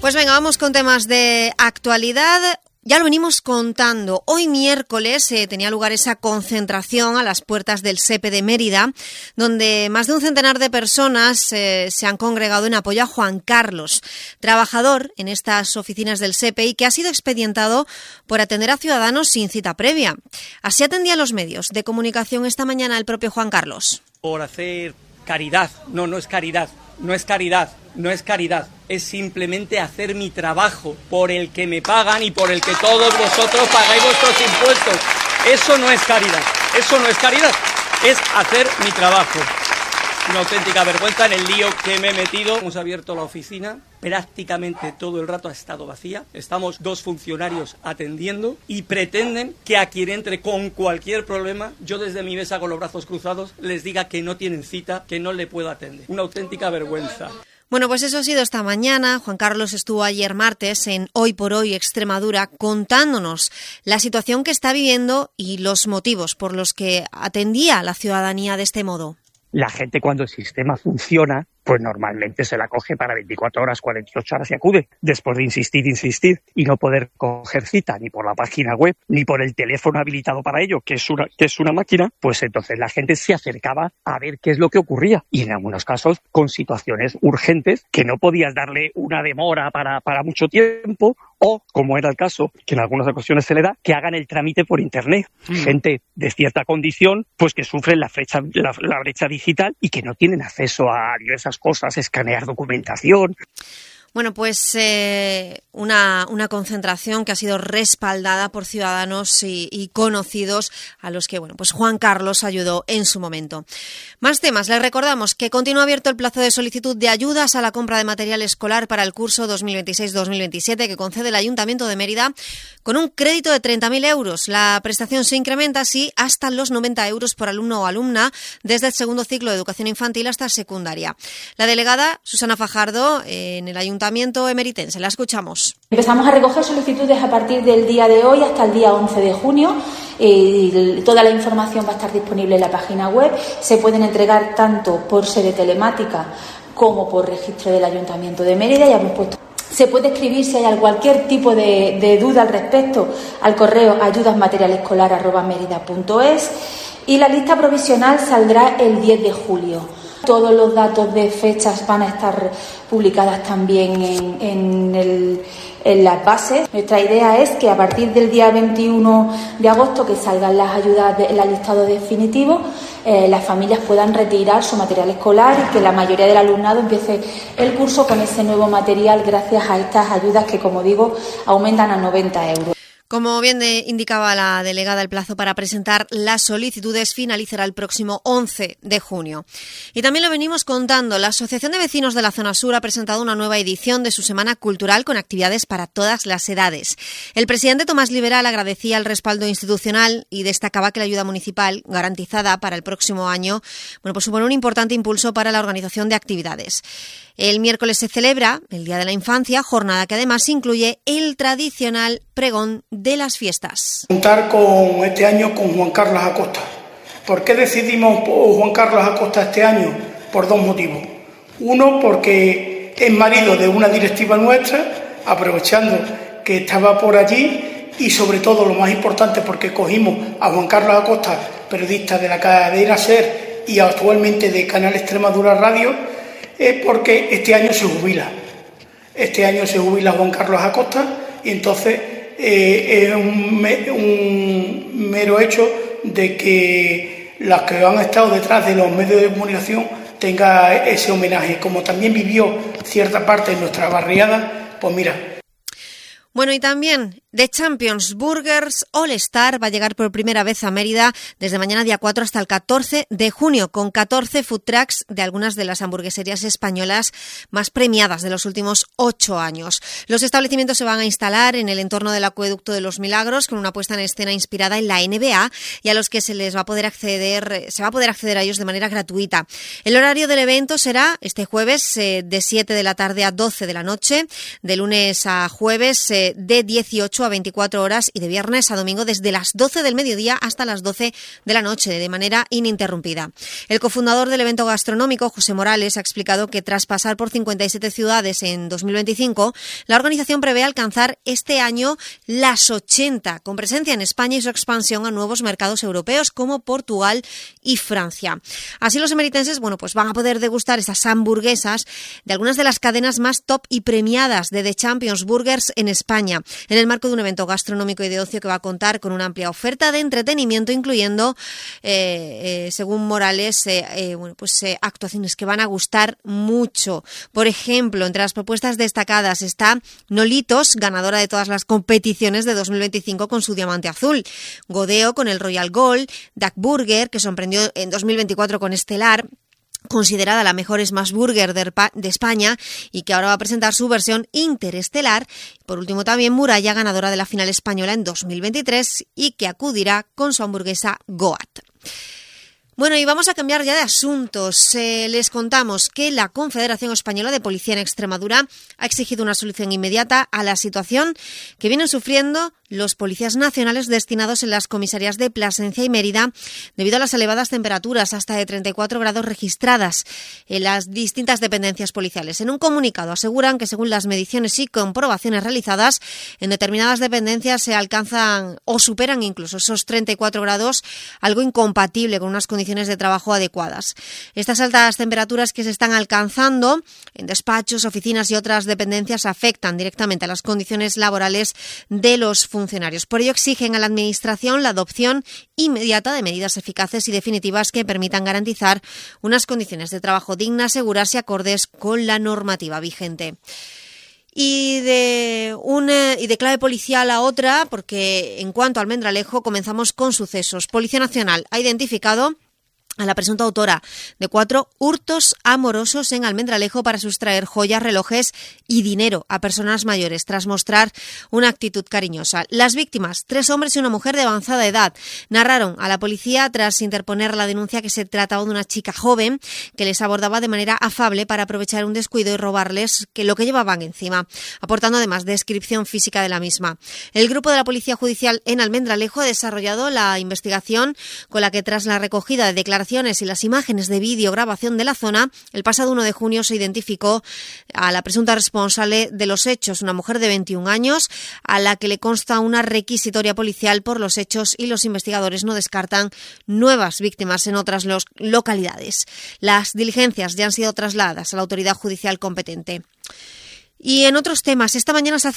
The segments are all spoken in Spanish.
Pues venga, vamos con temas de actualidad. Ya lo venimos contando. Hoy miércoles tenía lugar esa concentración a las puertas del SEPE de Mérida, donde más de un centenar de personas se han congregado en apoyo a Juan Carlos, trabajador en estas oficinas del SEPE y que ha sido expedientado por atender a ciudadanos sin cita previa. Así atendía a los medios de comunicación esta mañana el propio Juan Carlos. Por hacer caridad. No es caridad. No es caridad, no es caridad, es simplemente hacer mi trabajo por el que me pagan y por el que todos vosotros pagáis vuestros impuestos. Eso no es caridad, es hacer mi trabajo. Una auténtica vergüenza en el lío que me he metido. Hemos abierto la oficina, prácticamente todo el rato ha estado vacía. Estamos 2 funcionarios atendiendo y pretenden que a quien entre con cualquier problema, yo desde mi mesa con los brazos cruzados les diga que no tienen cita, que no le puedo atender. Una auténtica vergüenza. Bueno, pues eso ha sido esta mañana. Juan Carlos estuvo ayer martes en Hoy por Hoy Extremadura contándonos la situación que está viviendo y los motivos por los que atendía a la ciudadanía de este modo. La gente, cuando el sistema funciona, pues normalmente se la coge para 24 horas, 48 horas y acude. Después de insistir y no poder coger cita ni por la página web ni por el teléfono habilitado para ello, que es una máquina, pues entonces la gente se acercaba a ver qué es lo que ocurría. Y en algunos casos con situaciones urgentes que no podías darle una demora para mucho tiempo, o, como era el caso, que en algunas ocasiones se le da, que hagan el trámite por internet. Gente de cierta condición, pues que sufren la brecha digital y que no tienen acceso a diversas cosas, escanear documentación. Bueno, pues una concentración que ha sido respaldada por ciudadanos y conocidos a los que, bueno, pues Juan Carlos ayudó en su momento. Más temas. Les recordamos que continúa abierto el plazo de solicitud de ayudas a la compra de material escolar para el curso 2026-2027 que concede el Ayuntamiento de Mérida con un crédito de 30.000 euros. La prestación se incrementa así hasta los 90 euros por alumno o alumna desde el segundo ciclo de educación infantil hasta secundaria. La delegada Susana Fajardo en el Ayuntamiento emeritense. La escuchamos. Empezamos a recoger solicitudes a partir del día de hoy hasta el día 11 de junio. Toda la información va a estar disponible en la página web. Se pueden entregar tanto por sede telemática como por registro del Ayuntamiento de Mérida. Ya hemos puesto. Se puede escribir si hay cualquier tipo de duda al respecto al correo ayudasmaterialescolar@merida.es y la lista provisional saldrá el 10 de julio. Todos los datos de fechas van a estar publicadas también en las bases. Nuestra idea es que a partir del día 21 de agosto, que salgan las ayudas en el listado definitivo, las familias puedan retirar su material escolar y que la mayoría del alumnado empiece el curso con ese nuevo material gracias a estas ayudas que, como digo, aumentan a 90 euros. Como bien indicaba la delegada, el plazo para presentar las solicitudes finalizará el próximo 11 de junio. Y también lo venimos contando, la Asociación de Vecinos de la Zona Sur ha presentado una nueva edición de su Semana Cultural con actividades para todas las edades. El presidente Tomás Liberal agradecía el respaldo institucional y destacaba que la ayuda municipal garantizada para el próximo año, pues supone un importante impulso para la organización de actividades. El miércoles se celebra el Día de la Infancia, jornada que además incluye el tradicional pregón de las fiestas. Contar con este año con Juan Carlos Acosta. ¿Por qué decidimos Juan Carlos Acosta este año? Por 2 motivos. Uno, porque es marido de una directiva nuestra, aprovechando que estaba por allí, y sobre todo, lo más importante, porque cogimos a Juan Carlos Acosta, periodista de la cadena SER y actualmente de Canal Extremadura Radio, es porque este año se jubila. Este año se jubila Juan Carlos Acosta y entonces es un mero hecho de que los que han estado detrás de los medios de comunicación tengan ese homenaje. Como también vivió cierta parte de nuestra barriada, pues mira. Bueno, y también The Champions Burgers All Star va a llegar por primera vez a Mérida desde mañana día 4 hasta el 14 de junio, con 14 food trucks de algunas de las hamburgueserías españolas más premiadas de los últimos 8 años. Los establecimientos se van a instalar en el entorno del Acueducto de los Milagros, con una puesta en escena inspirada en la NBA y a los que se va a poder acceder a ellos de manera gratuita. El horario del evento será este jueves de 7 de la tarde a 12 de la noche, de lunes a jueves de 18 a 24 horas y de viernes a domingo desde las 12 del mediodía hasta las 12 de la noche, de manera ininterrumpida. El cofundador del evento gastronómico, José Morales, ha explicado que tras pasar por 57 ciudades en 2025, la organización prevé alcanzar este año las 80, con presencia en España y su expansión a nuevos mercados europeos como Portugal y Francia. Así los emeritenses, pues van a poder degustar esas hamburguesas de algunas de las cadenas más top y premiadas de The Champions Burgers en España, en el marco de un evento gastronómico y de ocio que va a contar con una amplia oferta de entretenimiento, incluyendo, según Morales, actuaciones que van a gustar mucho. Por ejemplo, entre las propuestas destacadas está Nolitos, ganadora de todas las competiciones de 2025 con su diamante azul, Godeo con el Royal Gold, Duck Burger, que sorprendió en 2024 con Estelar, considerada la mejor smash burger de España y que ahora va a presentar su versión interestelar. Por último, también Muralla, ganadora de la final española en 2023 y que acudirá con su hamburguesa Goat. Bueno, y vamos a cambiar ya de asuntos. Les contamos que la Confederación Española de Policía en Extremadura ha exigido una solución inmediata a la situación que vienen sufriendo los policías nacionales destinados en las comisarías de Plasencia y Mérida debido a las elevadas temperaturas, hasta de 34 grados registradas en las distintas dependencias policiales. En un comunicado aseguran que según las mediciones y comprobaciones realizadas, en determinadas dependencias se alcanzan o superan incluso esos 34 grados, algo incompatible con unas condiciones de trabajo adecuadas. Estas altas temperaturas que se están alcanzando en despachos, oficinas y otras dependencias afectan directamente a las condiciones laborales de los funcionarios. Por ello exigen a la Administración la adopción inmediata de medidas eficaces y definitivas que permitan garantizar unas condiciones de trabajo dignas, seguras y acordes con la normativa vigente. Y de clave policial a otra, porque en cuanto a Almendralejo comenzamos con sucesos. Policía Nacional ha identificado a la presunta autora de 4 hurtos amorosos en Almendralejo para sustraer joyas, relojes y dinero a personas mayores tras mostrar una actitud cariñosa. Las víctimas, 3 hombres y una mujer de avanzada edad, narraron a la policía tras interponer la denuncia que se trataba de una chica joven que les abordaba de manera afable para aprovechar un descuido y robarles lo que llevaban encima, aportando además descripción física de la misma. El grupo de la Policía Judicial en Almendralejo ha desarrollado la investigación con la que, tras la recogida de declaraciones y las imágenes de videograbación de la zona, el pasado 1 de junio se identificó a la presunta responsable de los hechos, una mujer de 21 años, a la que le consta una requisitoria policial por los hechos, y los investigadores no descartan nuevas víctimas en otras localidades. Las diligencias ya han sido trasladadas a la autoridad judicial competente. Y en otros temas, esta mañana se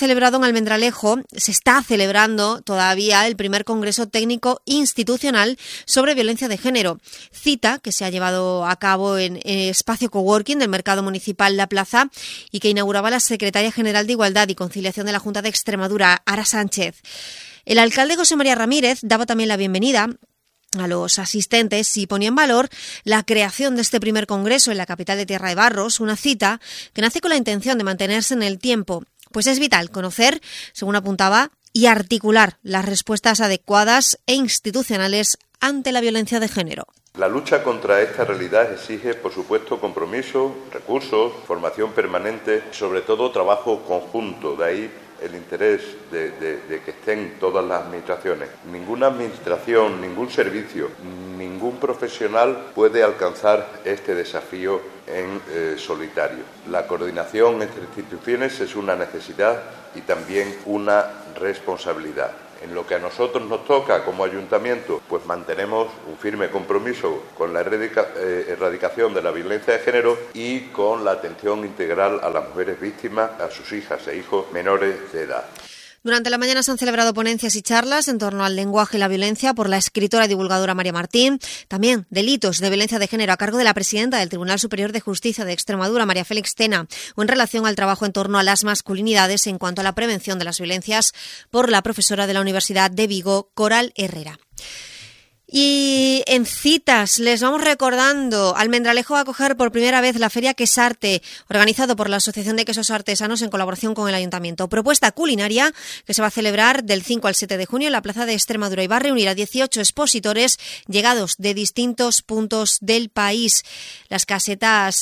está celebrando todavía el primer Congreso Técnico Institucional sobre Violencia de Género, cita que se ha llevado a cabo en espacio coworking del Mercado Municipal La Plaza y que inauguraba la Secretaria General de Igualdad y Conciliación de la Junta de Extremadura, Ara Sánchez. El alcalde José María Ramírez daba también la bienvenida a los asistentes y ponía en valor la creación de este primer congreso en la capital de Tierra de Barros, una cita que nace con la intención de mantenerse en el tiempo, pues es vital conocer, según apuntaba, y articular las respuestas adecuadas e institucionales ante la violencia de género. La lucha contra esta realidad exige, por supuesto, compromiso, recursos, formación permanente, sobre todo trabajo conjunto. De ahí el interés de que estén todas las administraciones. Ninguna administración, ningún servicio, ningún profesional puede alcanzar este desafío en solitario. La coordinación entre instituciones es una necesidad y también una responsabilidad. En lo que a nosotros nos toca como ayuntamiento, pues mantenemos un firme compromiso con la erradicación de la violencia de género y con la atención integral a las mujeres víctimas, a sus hijas e hijos menores de edad. Durante la mañana se han celebrado ponencias y charlas en torno al lenguaje y la violencia por la escritora y divulgadora María Martín. También delitos de violencia de género a cargo de la presidenta del Tribunal Superior de Justicia de Extremadura, María Félix Tena, o en relación al trabajo en torno a las masculinidades en cuanto a la prevención de las violencias por la profesora de la Universidad de Vigo, Coral Herrera. Y en citas les vamos recordando, Almendralejo va a acoger por primera vez la Feria Quesarte, organizado por la Asociación de Quesos Artesanos en colaboración con el Ayuntamiento. Propuesta culinaria que se va a celebrar del 5 al 7 de junio en la Plaza de Extremadura y va a reunir a 18 expositores llegados de distintos puntos del país. Las catas,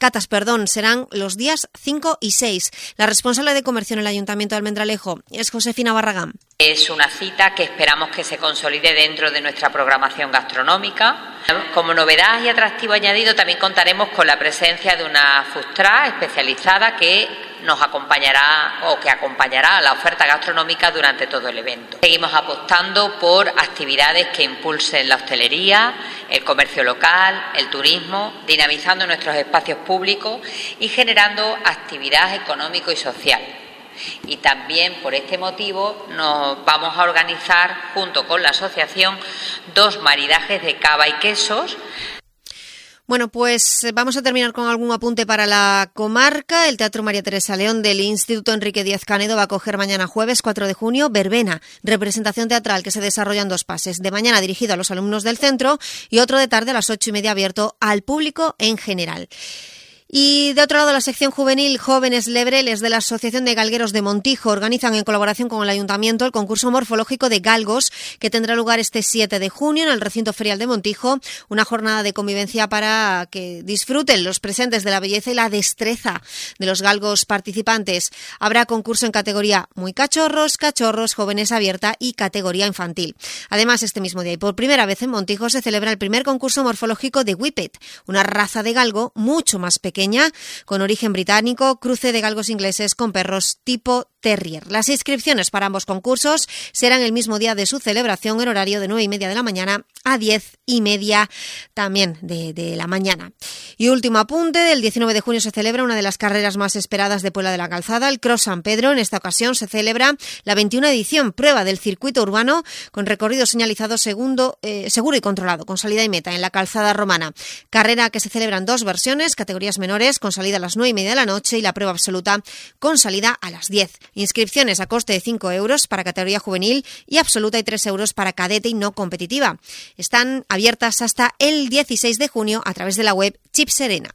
serán los días 5 y 6. La responsable de comercio en el Ayuntamiento de Almendralejo es Josefina Barragán. Es una cita que esperamos que se consolide dentro de nuestra programación gastronómica. Como novedad y atractivo añadido, también contaremos con la presencia de una food truck especializada que nos acompañará o que acompañará a la oferta gastronómica durante todo el evento. Seguimos apostando por actividades que impulsen la hostelería, el comercio local, el turismo, dinamizando nuestros espacios públicos y generando actividad económica y social. Y también por este motivo nos vamos a organizar junto con la asociación 2 maridajes de cava y quesos. Bueno, pues vamos a terminar con algún apunte para la comarca. El Teatro María Teresa León del Instituto Enrique Díaz Canedo va a acoger mañana jueves 4 de junio Verbena, representación teatral que se desarrolla en 2 fases. De mañana dirigido a los alumnos del centro y otro de tarde a las 8:30 abierto al público en general. Y de otro lado, la sección juvenil Jóvenes Lebreles de la Asociación de Galgueros de Montijo organizan en colaboración con el Ayuntamiento el concurso morfológico de galgos que tendrá lugar este 7 de junio en el recinto ferial de Montijo, una jornada de convivencia para que disfruten los presentes de la belleza y la destreza de los galgos participantes. Habrá concurso en categoría muy cachorros, jóvenes abierta y categoría infantil. Además, este mismo día y por primera vez en Montijo se celebra el primer concurso morfológico de Whippet, una raza de galgo mucho más pequeña, con origen británico, cruce de galgos ingleses con perros tipo terrier. Las inscripciones para ambos concursos serán el mismo día de su celebración en horario de 9:30 de la mañana a 10:30 también de la mañana. Y último apunte, del 19 de junio se celebra una de las carreras más esperadas de Puebla de la Calzada, el Cross San Pedro. En esta ocasión se celebra la 21ª edición, prueba del circuito urbano con recorrido señalizado seguro y controlado, con salida y meta en la Calzada Romana. Carrera que se celebra en 2 versiones, categorías menores con salida a las 9:30 de la noche y la prueba absoluta con salida a las 10. Inscripciones a coste de 5 euros para categoría juvenil y absoluta y 3 euros para cadete y no competitiva. Están abiertas hasta el 16 de junio a través de la web Chip Serena.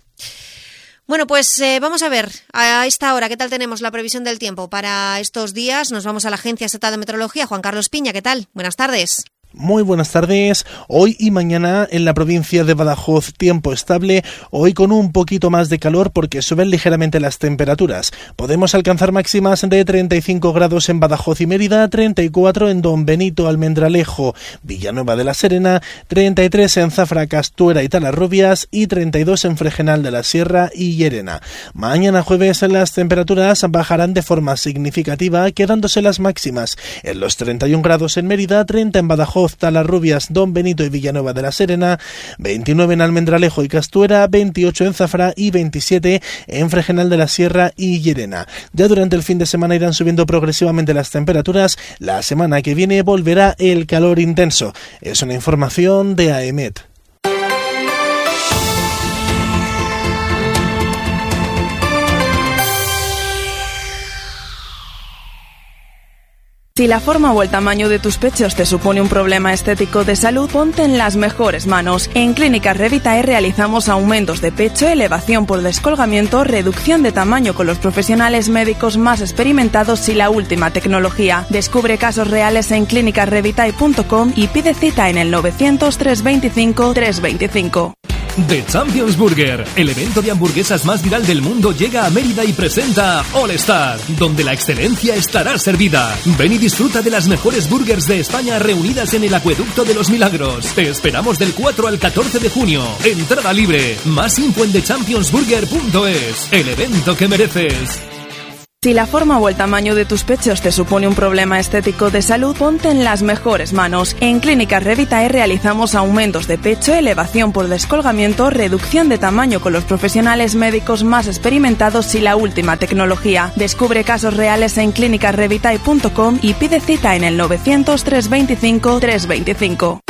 Bueno, pues vamos a ver a esta hora qué tal tenemos la previsión del tiempo para estos días. Nos vamos a la Agencia Estatal de Meteorología. Juan Carlos Piña, ¿qué tal? Buenas tardes. Muy buenas tardes. Hoy y mañana en la provincia de Badajoz tiempo estable, hoy con un poquito más de calor porque suben ligeramente las temperaturas. Podemos alcanzar máximas de 35 grados en Badajoz y Mérida, 34 en Don Benito, Almendralejo, Villanueva de la Serena, 33 en Zafra, Castuera y Talarrubias y 32 en Fregenal de la Sierra y Llerena. Mañana jueves las temperaturas bajarán de forma significativa, quedándose las máximas en los 31 grados en Mérida, 30 en Badajoz, Talarrubias, Don Benito y Villanueva de la Serena, 29 en Almendralejo y Castuera, 28 en Zafra y 27 en Fregenal de la Sierra y Llerena. Ya durante el fin de semana irán subiendo progresivamente las temperaturas. La semana que viene volverá el calor intenso. Es una información de AEMET. Si la forma o el tamaño de tus pechos te supone un problema estético de salud, ponte en las mejores manos. En Clínicas Revitae realizamos aumentos de pecho, elevación por descolgamiento, reducción de tamaño con los profesionales médicos más experimentados y la última tecnología. Descubre casos reales en clinicasrevitae.com y pide cita en el 900 325 325. The Champions Burger, el evento de hamburguesas más viral del mundo, llega a Mérida y presenta All Star, donde la excelencia estará servida. Ven y disfruta de las mejores burgers de España reunidas en el Acueducto de los Milagros. Te esperamos del 4 al 14 de junio. Entrada libre. Más info en thechampionsburger.es. El evento que mereces. Si la forma o el tamaño de tus pechos te supone un problema estético de salud, ponte en las mejores manos. En Clínicas Revitae realizamos aumentos de pecho, elevación por descolgamiento, reducción de tamaño con los profesionales médicos más experimentados y la última tecnología. Descubre casos reales en clinicasrevitae.com y pide cita en el 900 325 325.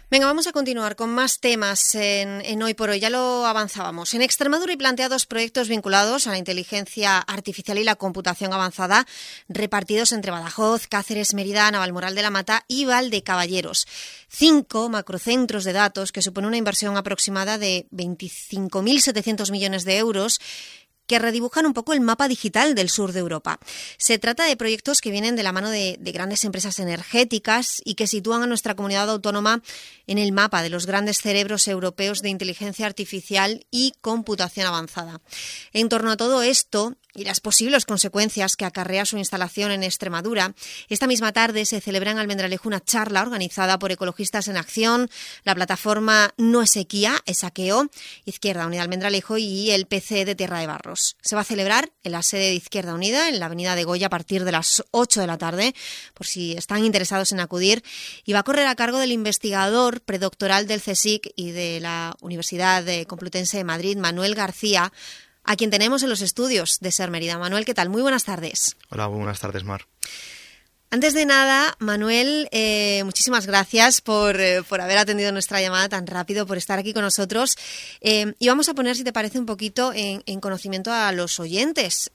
Venga, vamos a continuar con más temas en Hoy por Hoy. Ya lo avanzábamos. En Extremadura hay planteados proyectos vinculados a la inteligencia artificial y la computación avanzada, repartidos entre Badajoz, Cáceres, Mérida, Navalmoral de la Mata y Valdecaballeros. 5 macrocentros de datos que supone una inversión aproximada de 25.700 millones de euros, que redibujan un poco el mapa digital del sur de Europa. Se trata de proyectos que vienen de la mano de grandes empresas energéticas y que sitúan a nuestra comunidad autónoma en el mapa de los grandes cerebros europeos de inteligencia artificial y computación avanzada. En torno a todo esto y las posibles consecuencias que acarrea su instalación en Extremadura, esta misma tarde se celebra en Almendralejo una charla organizada por Ecologistas en Acción, la plataforma No es Sequía, es Saqueo, Izquierda Unida Almendralejo y el PC de Tierra de Barros. Se va a celebrar en la sede de Izquierda Unida, en la avenida de Goya, a partir de las 8 de la tarde, por si están interesados en acudir, y va a correr a cargo del investigador predoctoral del CSIC y de la Universidad Complutense de Madrid, Manuel García, a quien tenemos en los estudios de SER Mérida. Manuel, ¿qué tal? Muy buenas tardes. Hola, muy buenas tardes, Mar. Antes de nada, Manuel, muchísimas gracias por haber atendido nuestra llamada tan rápido, por estar aquí con nosotros. Y vamos a poner, si te parece, un poquito en conocimiento a los oyentes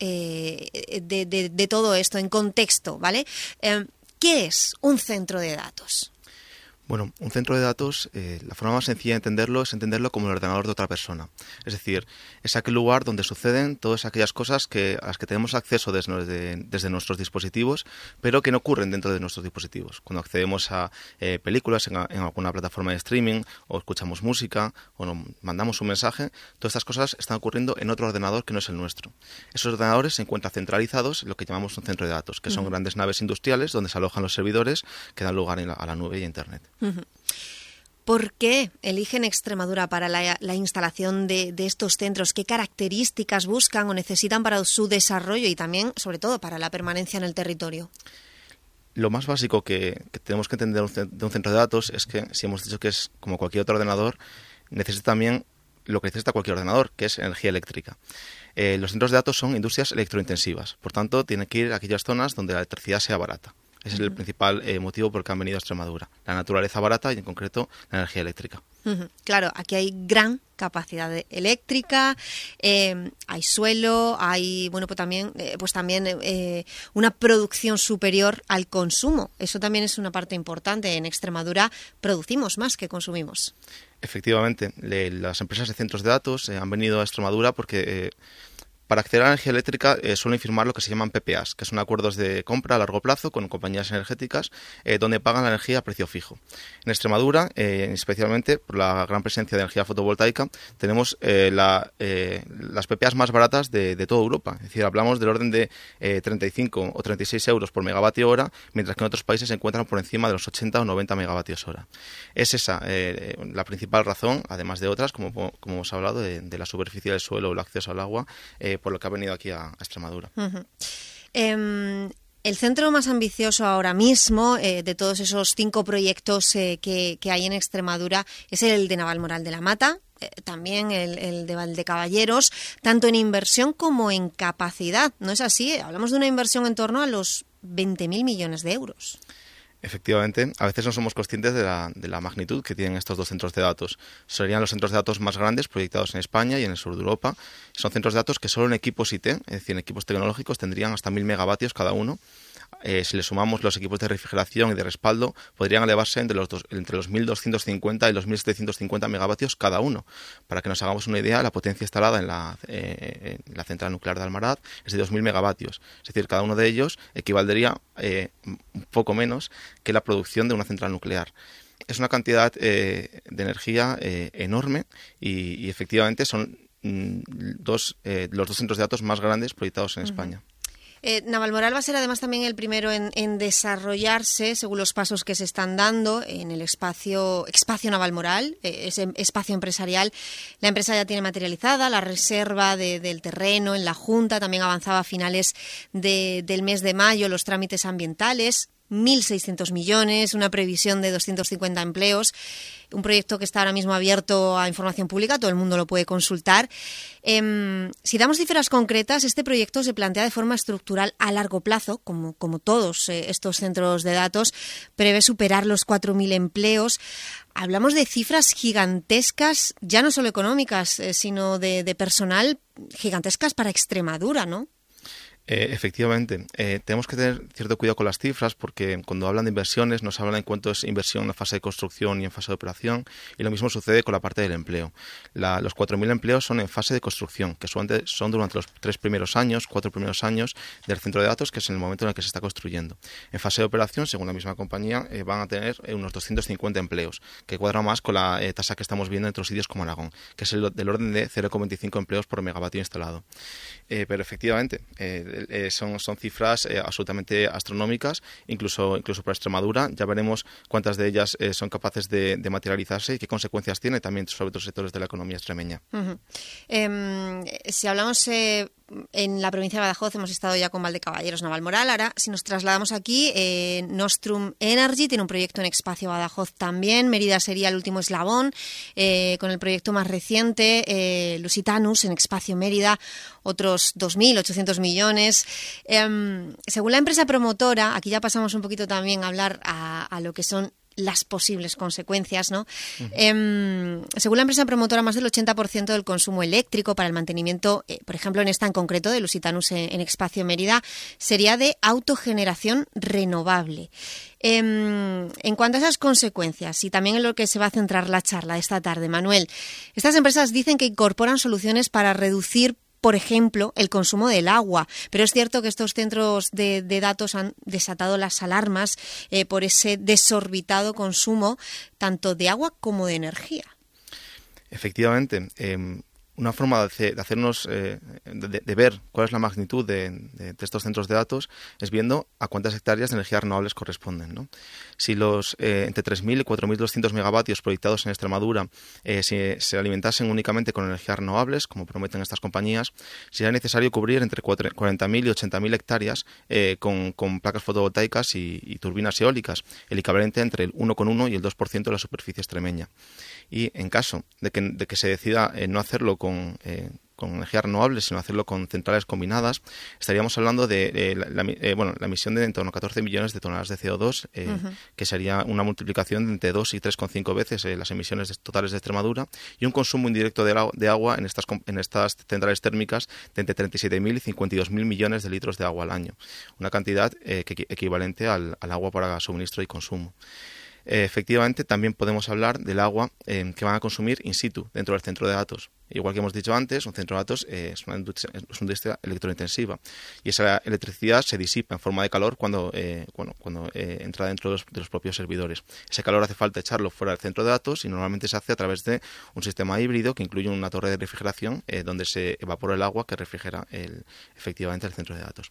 de todo esto, en contexto, ¿vale? ¿Qué es un centro de datos? Bueno, un centro de datos, la forma más sencilla de entenderlo es entenderlo como el ordenador de otra persona. Es decir, es aquel lugar donde suceden todas aquellas cosas a las que tenemos acceso desde nuestros dispositivos, pero que no ocurren dentro de nuestros dispositivos. Cuando accedemos a películas en alguna plataforma de streaming, o escuchamos música, o nos mandamos un mensaje, todas estas cosas están ocurriendo en otro ordenador que no es el nuestro. Esos ordenadores se encuentran centralizados en lo que llamamos un centro de datos, que son grandes naves industriales donde se alojan los servidores que dan lugar a la nube y a Internet. ¿Por qué eligen Extremadura para la instalación de estos centros? ¿Qué características buscan o necesitan para su desarrollo y también, sobre todo, para la permanencia en el territorio? Lo más básico que tenemos que entender de un centro de datos es que, si hemos dicho que es como cualquier otro ordenador, necesita también lo que necesita cualquier ordenador, que es energía eléctrica. Los centros de datos son industrias electrointensivas, por tanto, tienen que ir a aquellas zonas donde la electricidad sea barata. Ese es el principal motivo por el que han venido a Extremadura. La naturaleza barata y, en concreto, la energía eléctrica. Claro, aquí hay gran capacidad eléctrica, hay suelo, hay pues también una producción superior al consumo. Eso también es una parte importante. En Extremadura producimos más que consumimos. Efectivamente, las empresas de centros de datos han venido a Extremadura porque para acceder a la energía eléctrica suelen firmar lo que se llaman PPAs, que son acuerdos de compra a largo plazo con compañías energéticas donde pagan la energía a precio fijo. En Extremadura, especialmente por la gran presencia de energía fotovoltaica, tenemos las PPAs más baratas de toda Europa. Es decir, hablamos del orden de 35 o 36 euros por megavatio hora, mientras que en otros países se encuentran por encima de los 80 o 90 megavatios hora. Es esa la principal razón, además de otras, como hemos hablado, de la superficie del suelo o el acceso al agua, por lo que ha venido aquí a Extremadura. El centro más ambicioso ahora mismo de todos esos 5 proyectos que hay en Extremadura es el de Navalmoral de la Mata, también el de Valdecaballeros, tanto en inversión como en capacidad. ¿No es así? Hablamos de una inversión en torno a los 20.000 millones de euros. Efectivamente, a veces no somos conscientes de la magnitud que tienen estos dos centros de datos. Serían los centros de datos más grandes proyectados en España y en el sur de Europa. Son centros de datos que solo en equipos IT, es decir, en equipos tecnológicos, tendrían hasta 1.000 megavatios cada uno. Si le sumamos los equipos de refrigeración y de respaldo, podrían elevarse entre los 1.250 y los 1.750 megavatios cada uno. Para que nos hagamos una idea, la potencia instalada en la central nuclear de Almaraz es de 2.000 megavatios. Es decir, cada uno de ellos equivaldría un poco menos que la producción de una central nuclear. Es una cantidad de energía enorme y efectivamente son los dos centros de datos más grandes proyectados en España. Navalmoral va a ser además también el primero en desarrollarse según los pasos que se están dando en el espacio Navalmoral, ese espacio empresarial. La empresa ya tiene materializada la reserva del terreno en la Junta, también avanzaba a finales del mes de mayo los trámites ambientales, 1.600 millones, una previsión de 250 empleos. un proyecto que está ahora mismo abierto a información pública, todo el mundo lo puede consultar. Si damos cifras concretas, este proyecto se plantea de forma estructural a largo plazo, como todos estos centros de datos, prevé superar los 4.000 empleos. Hablamos de cifras gigantescas, ya no solo económicas, sino de personal, gigantescas para Extremadura, ¿no? Efectivamente, tenemos que tener cierto cuidado con las cifras porque cuando hablan de inversiones nos hablan en cuanto es inversión en fase de construcción y en fase de operación, y lo mismo sucede con la parte del empleo. Los 4.000 empleos son en fase de construcción, que son durante los 4 primeros años del centro de datos, que es en el momento en el que se está construyendo. En fase de operación, según la misma compañía, van a tener unos 250 empleos, que cuadra más con la tasa que estamos viendo en otros sitios como Aragón, que es del orden de 0,25 empleos por megavatio instalado. Pero efectivamente, son cifras absolutamente astronómicas, incluso para Extremadura. Ya veremos cuántas de ellas son capaces de materializarse y qué consecuencias tiene también sobre otros sectores de la economía extremeña. Uh-huh. Si hablamos en la provincia de Badajoz, hemos estado ya con Valdecaballeros, Navalmoral. Ahora, si nos trasladamos aquí, Nostrum Energy tiene un proyecto en Espacio Badajoz también. Mérida sería el último eslabón, con el proyecto más reciente, Lusitanus en Espacio Mérida, otros 2.800 millones. Según la empresa promotora, aquí ya pasamos un poquito también a hablar a lo que son las posibles consecuencias, ¿no? Uh-huh. Según la empresa promotora, más del 80% del consumo eléctrico para el mantenimiento, por ejemplo, en esta en concreto de Lusitanus en Espacio Mérida, sería de autogeneración renovable. En cuanto a esas consecuencias, y también en lo que se va a centrar la charla de esta tarde, Manuel, estas empresas dicen que incorporan soluciones para reducir, por ejemplo, el consumo del agua. Pero es cierto que estos centros de datos han desatado las alarmas por ese desorbitado consumo tanto de agua como de energía. Efectivamente. Una forma de hacernos, de ver cuál es la magnitud de estos centros de datos es viendo a cuántas hectáreas de energías renovables corresponden, ¿no? Si los entre 3.000 y 4.200 megavatios proyectados en Extremadura se alimentasen únicamente con energías renovables, como prometen estas compañías, sería necesario cubrir entre 40.000 y 80.000 hectáreas con placas fotovoltaicas y turbinas eólicas, el equivalente entre el 1,1 y el 2% de la superficie extremeña. Y en caso de que se decida no hacerlo con energías renovables, sino hacerlo con centrales combinadas, estaríamos hablando de la emisión de en torno a 14 millones de toneladas de CO2, uh-huh. que sería una multiplicación de entre 2 y 3,5 veces las emisiones totales de Extremadura, y un consumo indirecto de agua en estas centrales térmicas de entre 37.000 y 52.000 millones de litros de agua al año, una cantidad equivalente al agua para suministro y consumo. Efectivamente, también podemos hablar del agua que van a consumir in situ dentro del centro de datos. Igual que hemos dicho antes, un centro de datos es una industria electrointensiva, y esa electricidad se disipa en forma de calor cuando entra dentro de los propios servidores. Ese calor hace falta echarlo fuera del centro de datos, y normalmente se hace a través de un sistema híbrido que incluye una torre de refrigeración donde se evapora el agua que refrigera efectivamente el centro de datos.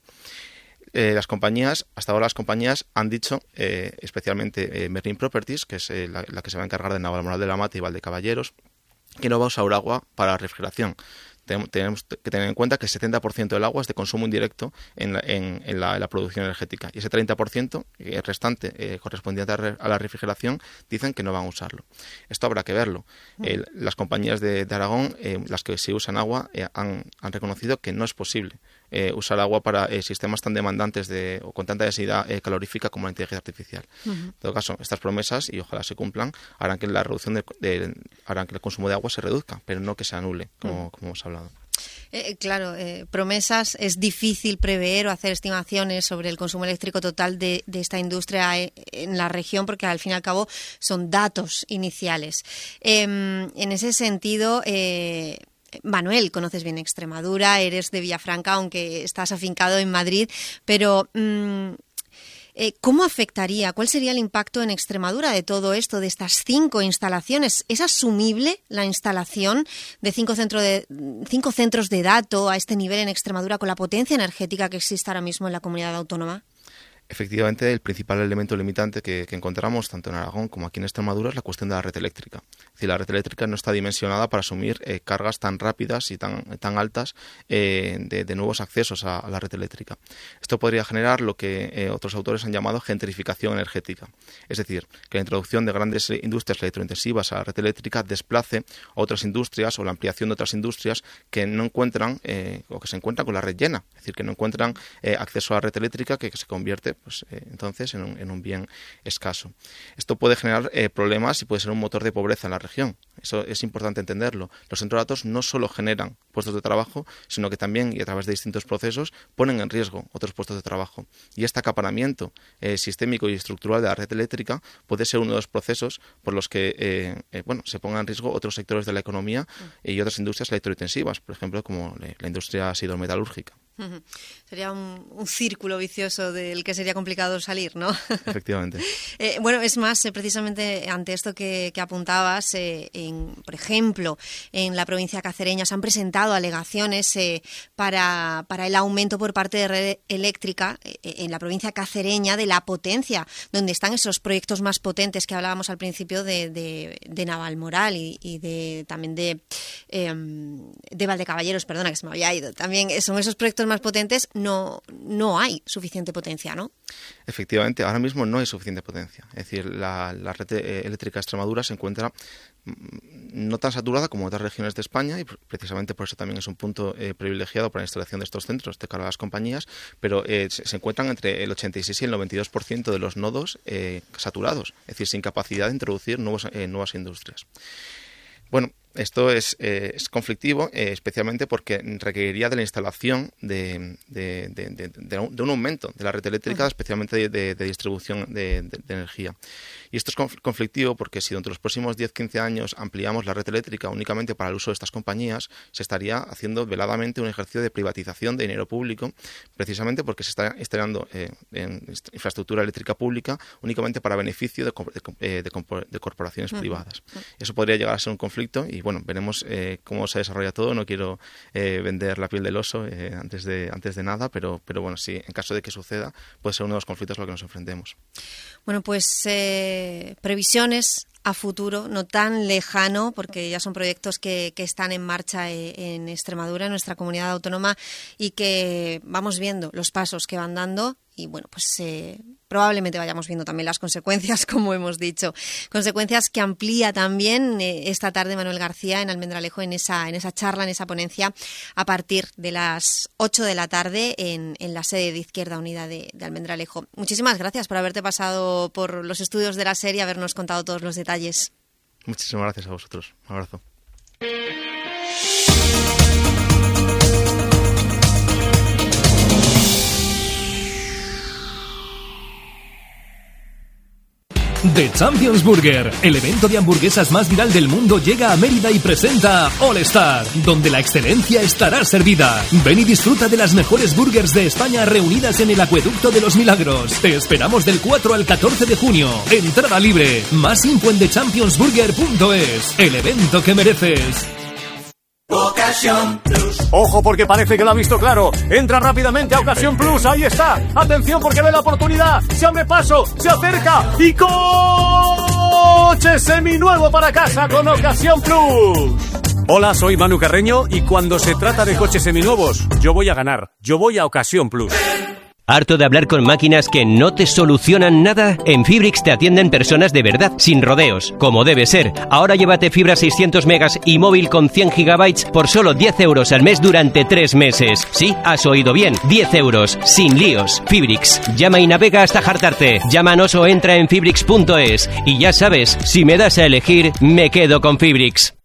Hasta ahora las compañías han dicho, especialmente Merlin Properties, que es la que se va a encargar de Navalmoral de la Mata y Valdecaballeros, que no va a usar agua para refrigeración. Tenemos que tener en cuenta que el 70% del agua es de consumo indirecto en la producción energética, y ese 30% restante correspondiente a la refrigeración dicen que no van a usarlo. Esto habrá que verlo. Las compañías de Aragón, las que sí usan agua, han reconocido que no es posible usar agua para sistemas tan demandantes o con tanta densidad calorífica como la inteligencia artificial. Uh-huh. En todo caso, estas promesas, y ojalá se cumplan, harán que harán que el consumo de agua se reduzca, pero no que se anule, como hemos hablado. Claro, promesas, es difícil prever o hacer estimaciones sobre el consumo eléctrico total de esta industria en la región, porque al fin y al cabo son datos iniciales. En ese sentido, Manuel, conoces bien Extremadura, eres de Villafranca, aunque estás afincado en Madrid, pero ¿cómo afectaría? ¿Cuál sería el impacto en Extremadura de todo esto, de estas 5 instalaciones? ¿Es asumible la instalación de 5 centros de datos a este nivel en Extremadura con la potencia energética que existe ahora mismo en la comunidad autónoma? Efectivamente, el principal elemento limitante que encontramos tanto en Aragón como aquí en Extremadura es la cuestión de la red eléctrica. Es decir, la red eléctrica no está dimensionada para asumir cargas tan rápidas y tan altas de nuevos accesos a la red eléctrica. Esto podría generar lo que otros autores han llamado gentrificación energética. Es decir, que la introducción de grandes industrias electrointensivas a la red eléctrica desplace a otras industrias o la ampliación de otras industrias que no encuentran o que se encuentran con la red llena. Es decir, que no encuentran acceso a la red eléctrica que se convierte entonces en un bien escaso. Esto puede generar problemas y puede ser un motor de pobreza en la región. Eso es importante entenderlo. Los centros de datos no solo generan puestos de trabajo, sino que también, y a través de distintos procesos, ponen en riesgo otros puestos de trabajo. Y este acaparamiento sistémico y estructural de la red eléctrica puede ser uno de los procesos por los que se pongan en riesgo otros sectores de la economía y otras industrias electrointensivas, por ejemplo, como la industria siderurgia. Sería un círculo vicioso del que sería complicado salir, ¿no? Efectivamente. Es más, precisamente ante esto que apuntabas, por ejemplo, en la provincia cacereña se han presentado alegaciones para el aumento por parte de red eléctrica en la provincia cacereña de la potencia, donde están esos proyectos más potentes que hablábamos al principio de Navalmoral y también de Valdecaballeros, perdona que se me había ido. También son esos proyectos más potentes, no hay suficiente potencia, ¿no? Efectivamente, ahora mismo no hay suficiente potencia. Es decir, la red eléctrica de Extremadura se encuentra no tan saturada como otras regiones de España y precisamente por eso también es un punto privilegiado para la instalación de estos centros de cara a las compañías, pero se encuentran entre el 86 y el 92% de los nodos saturados, es decir, sin capacidad de introducir nuevas industrias. Bueno, esto es conflictivo, especialmente porque requeriría de la instalación de un aumento de la red eléctrica, especialmente de distribución de energía. Y esto es conflictivo porque si durante los próximos 10-15 años ampliamos la red eléctrica únicamente para el uso de estas compañías, se estaría haciendo veladamente un ejercicio de privatización de dinero público, precisamente porque se está instalando en infraestructura eléctrica pública únicamente para beneficio de corporaciones privadas. Eso podría llegar a ser un conflicto y bueno, veremos cómo se desarrolla todo. No quiero vender la piel del oso antes de nada, pero bueno, sí, en caso de que suceda, puede ser uno de los conflictos a los que nos enfrentemos. Bueno, pues previsiones a futuro, no tan lejano, porque ya son proyectos que están en marcha en Extremadura, en nuestra comunidad autónoma, y que vamos viendo los pasos que van dando y bueno, pues probablemente vayamos viendo también las consecuencias, como hemos dicho. Consecuencias que amplía también esta tarde Manuel García en Almendralejo en esa charla, en esa ponencia, a partir de las 8 de la tarde en la sede de Izquierda Unida de Almendralejo. Muchísimas gracias por haberte pasado por los estudios de la serie y habernos contado todos los detalles. Muchísimas gracias a vosotros. Un abrazo. The Champions Burger, el evento de hamburguesas más viral del mundo, llega a Mérida y presenta All Star, donde la excelencia estará servida. Ven y disfruta de las mejores burgers de España reunidas en el Acueducto de los Milagros. Te esperamos del 4 al 14 de junio. Entrada libre. Más info en thechampionsburger.es. El evento que mereces. Ocasión Plus. Ojo porque parece que lo ha visto claro. Entra rápidamente a Ocasión Plus. Ahí está. Atención porque ve la oportunidad. Se abre paso. Se acerca. Y coche seminuevo para casa con Ocasión Plus. Hola, soy Manu Carreño y cuando se trata de coches seminuevos, yo voy a ganar. Yo voy a Ocasión Plus. ¿Harto de hablar con máquinas que no te solucionan nada? En Fibrix te atienden personas de verdad, sin rodeos, como debe ser. Ahora llévate fibra 600 megas y móvil con 100 gigabytes por solo 10 euros al mes durante 3 meses. Sí, has oído bien, 10 euros, sin líos. Fibrix, llama y navega hasta hartarte. Llámanos o entra en fibrix.es. Y ya sabes, si me das a elegir, me quedo con Fibrix.